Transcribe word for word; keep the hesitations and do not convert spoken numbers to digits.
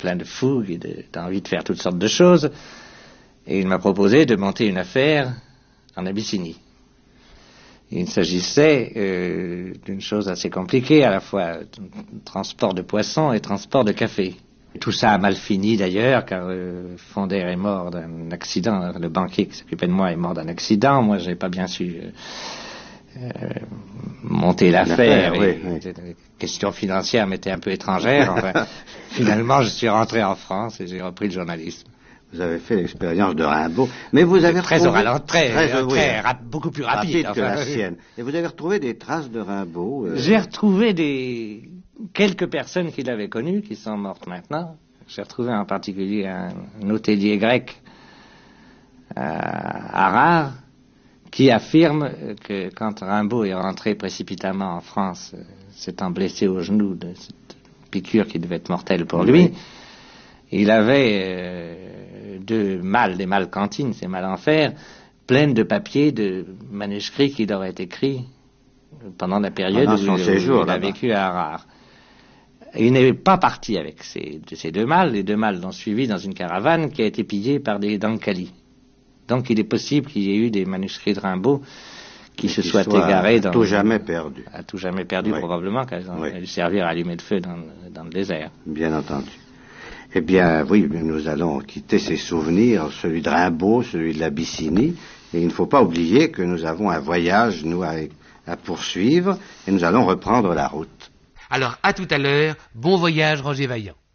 plein de fougue et de, d'envie de faire toutes sortes de choses. Et il m'a proposé de monter une affaire en Abyssinie. Il s'agissait euh, d'une chose assez compliquée, à la fois transport de poissons et transport de café. Tout ça a mal fini d'ailleurs, car euh, Fonder est mort d'un accident. Le banquier qui s'occupait de moi est mort d'un accident. Moi, j'ai pas bien su euh, euh, monter l'affaire. Oui, oui. Les questions financières m'étaient un peu étrangères. Enfin, finalement, je suis rentré en France et j'ai repris le journalisme. Vous avez fait l'expérience de Rimbaud, mais vous avez très retrouvé... Très, très, très, très, très rap, beaucoup plus rapide. rapide que enfin, la sienne. Et vous avez retrouvé des traces de Rimbaud euh... J'ai retrouvé des... quelques personnes qui l'avaient connu, qui sont mortes maintenant. J'ai retrouvé en particulier un, un hôtelier grec euh, à Rare, qui affirme que quand Rimbaud est rentré précipitamment en France, euh, s'étant blessé au genou de cette piqûre qui devait être mortelle pour lui, oui. Il avait euh, deux malles, des malles cantines, ces malles en fer, pleines de papiers, de manuscrits qu'il aurait écrits pendant la période pendant où, il, séjour, où il a vécu à Harare. Il n'est pas parti avec ces, ces deux malles. Les deux malles l'ont suivi dans une caravane qui a été pillée par des Dankali. Donc il est possible qu'il y ait eu des manuscrits de Rimbaud qui se soient égarés dans... À tout jamais perdu. À tout jamais perdu, oui. Probablement, qu'elles ont oui. dû servir à allumer le feu dans, dans le désert. Bien entendu. Eh bien, oui, nous allons quitter ces souvenirs, celui de Rimbaud, celui de l'Abyssinie, et il ne faut pas oublier que nous avons un voyage, nous, à, à poursuivre, et nous allons reprendre la route. Alors, à tout à l'heure, bon voyage Roger Vaillant.